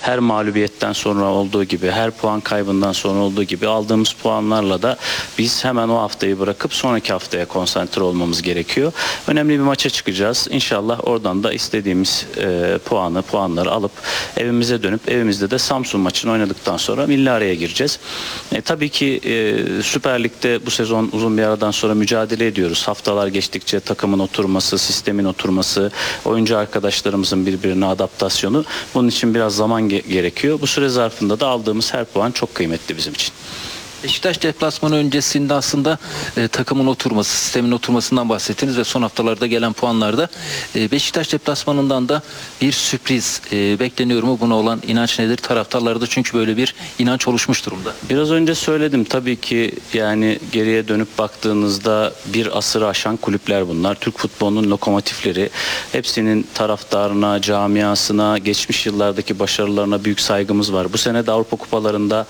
her mağlubiyetten sonra olduğu gibi, her puan kaybından sonra olduğu gibi aldığımız puanlarla da biz hemen o haftayı bırakıp sonraki haftaya konsantre olmamız gerekiyor. Önemli bir maça çıkacağız. İnşallah oradan da istediğimiz puanları alıp evimize dönüp evimizde de Samsun maçını oynadıktan sonra milli araya gireceğiz. Tabii ki Süper Lig'de bu sezon uzun bir aradan sonra mücadele ediyoruz. Haftalar geçtikçe takımın oturması, sistemin oturması, oyuncu arkadaşlarımızın birbirine adaptasyonu, bunun için biraz zaman gerekiyor. Bu süre zarfında da aldığımız her puan çok kıymetli bizim için. Beşiktaş deplasmanı öncesinde aslında takımın oturması, sistemin oturmasından bahsettiniz ve son haftalarda gelen puanlarda Beşiktaş deplasmanından da bir sürpriz bekleniyor mu? Buna olan inanç nedir? Taraftarlarda çünkü böyle bir inanç oluşmuş durumda. Biraz önce söyledim, tabii ki yani geriye dönüp baktığınızda bir asırı aşan kulüpler bunlar. Türk futbolunun lokomotifleri. Hepsinin taraftarına, camiasına, geçmiş yıllardaki başarılarına büyük saygımız var. Bu sene de Avrupa Kupalarında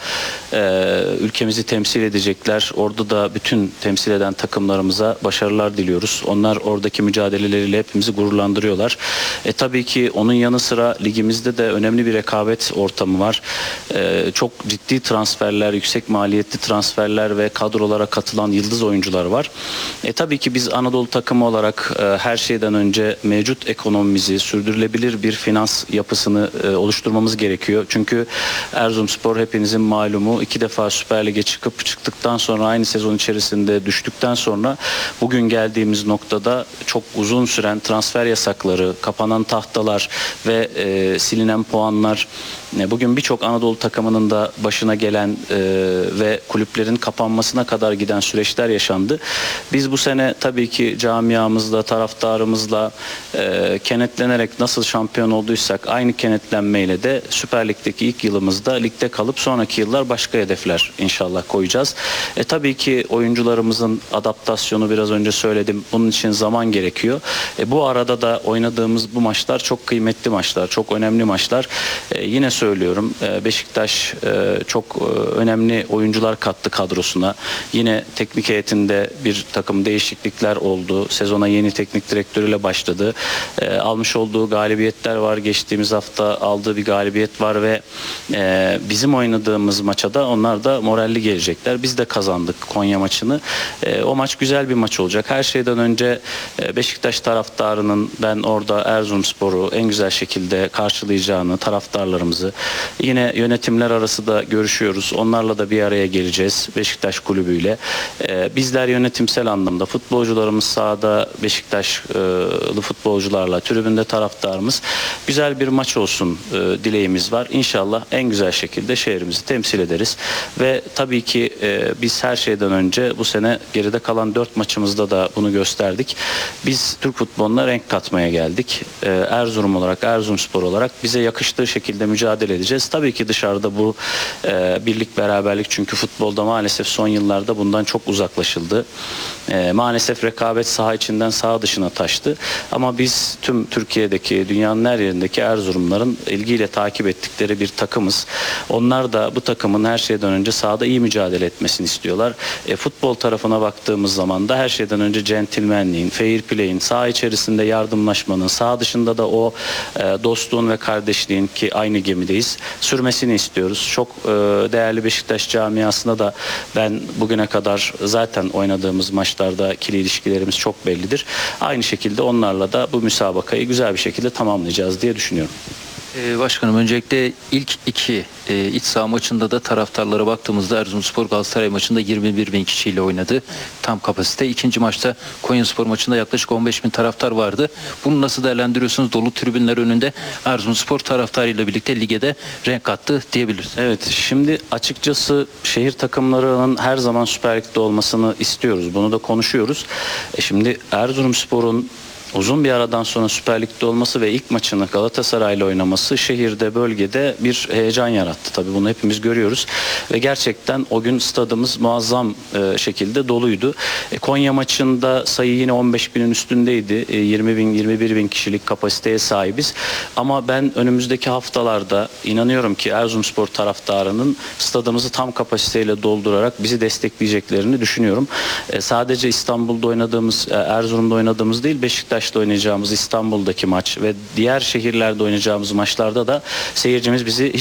ülkemizi temsil edecekler. Orada da bütün temsil eden takımlarımıza başarılar diliyoruz. Onlar oradaki mücadeleleriyle hepimizi gururlandırıyorlar. Tabii ki onun yanı sıra ligimizde de önemli bir rekabet ortamı var. Çok ciddi transferler, yüksek maliyetli transferler ve kadrolara katılan yıldız oyuncular var. Tabii ki biz Anadolu takımı olarak her şeyden önce mevcut ekonomimizi, sürdürülebilir bir finans yapısını oluşturmamız gerekiyor. Çünkü Erzurumspor hepinizin malumu 2 defa Süper Lig'e çıktıktan sonra aynı sezon içerisinde düştükten sonra bugün geldiğimiz noktada çok uzun süren transfer yasakları, kapanan tahtalar ve silinen puanlar, bugün birçok Anadolu takımının da başına gelen ve kulüplerin kapanmasına kadar giden süreçler yaşandı. Biz bu sene tabii ki camiamızla, taraftarımızla kenetlenerek nasıl şampiyon olduysak aynı kenetlenmeyle de Süper Lig'deki ilk yılımızda ligde kalıp sonraki yıllar başka hedefler inşallah koyacağız. Tabii ki oyuncularımızın adaptasyonu, biraz önce söyledim, bunun için zaman gerekiyor. Bu arada da oynadığımız bu maçlar çok kıymetli maçlar, çok önemli maçlar. Yine söylüyorum, Beşiktaş çok önemli oyuncular kattı kadrosuna. Yine teknik heyetinde bir takım değişiklikler oldu. Sezona yeni teknik direktörüyle başladı. Almış olduğu galibiyetler var. Geçtiğimiz hafta aldığı bir galibiyet var ve bizim oynadığımız maça da onlar da moralli gelecekler. Biz de kazandık Konya maçını. O maç güzel bir maç olacak. Her şeyden önce Beşiktaş taraftarının ben orada Erzurumspor'u en güzel şekilde karşılayacağını, taraftarlarımızı, yine yönetimler arası da görüşüyoruz. Onlarla da bir araya geleceğiz Beşiktaş kulübüyle. Bizler yönetimsel anlamda, futbolcularımız sahada Beşiktaşlı futbolcularla, tribünde taraftarımız, güzel bir maç olsun dileğimiz var. İnşallah en güzel şekilde şehrimizi temsil ederiz. Ve tabii ki biz her şeyden önce bu sene geride kalan 4 maçımızda da bunu gösterdik. Biz Türk futboluna renk katmaya geldik. Erzurum olarak, Erzurumspor olarak bize yakıştığı şekilde mücadele edeceğiz. Tabii ki dışarıda bu birlik, beraberlik, çünkü futbolda maalesef son yıllarda bundan çok uzaklaşıldı. Maalesef rekabet saha içinden saha dışına taştı. Ama biz tüm Türkiye'deki, dünyanın her yerindeki Erzurumların ilgiyle takip ettikleri bir takımız. Onlar da bu takımın her şeyden önce sahada iyi mücadele etmesini istiyorlar. Futbol tarafına baktığımız zaman da her şeyden önce centilmenliğin, fair play'in, saha içerisinde yardımlaşmanın, saha dışında da o dostluğun ve kardeşliğin, ki aynı gemideyiz, sürmesini istiyoruz. Çok değerli Beşiktaş camiasına da ben bugüne kadar zaten oynadığımız maçlarda ikili ilişkilerimiz çok bellidir. Aynı şekilde onlarla da bu müsabakayı güzel bir şekilde tamamlayacağız diye düşünüyorum. Başkanım, öncelikle ilk iki iç saha maçında da taraftarlara baktığımızda Erzurumspor Galatasaray maçında 21 bin kişiyle oynadı. Tam kapasite. İkinci maçta Konyaspor maçında yaklaşık 15 bin taraftar vardı. Bunu nasıl değerlendiriyorsunuz? Dolu tribünler önünde Erzurumspor taraftarıyla birlikte lige de renk kattı diyebiliriz. Evet, şimdi açıkçası şehir takımlarının her zaman Süper Lig'de olmasını istiyoruz. Bunu da konuşuyoruz. Şimdi Erzurumspor'un uzun bir aradan sonra Süper Lig'de olması ve ilk maçını Galatasaray'la oynaması şehirde, bölgede bir heyecan yarattı. Tabii bunu hepimiz görüyoruz ve gerçekten o gün stadımız muazzam şekilde doluydu. Konya maçında sayı yine 15 binin üstündeydi. 20 bin, 21 bin kişilik kapasiteye sahibiz. Ama ben önümüzdeki haftalarda inanıyorum ki Erzurumspor taraftarının stadımızı tam kapasiteyle doldurarak bizi destekleyeceklerini düşünüyorum. Sadece İstanbul'da oynadığımız, Erzurum'da oynadığımız değil, Beşiktaş'ta oynayacağımız İstanbul'daki maç ve diğer şehirlerde oynayacağımız maçlarda da seyircimiz bizi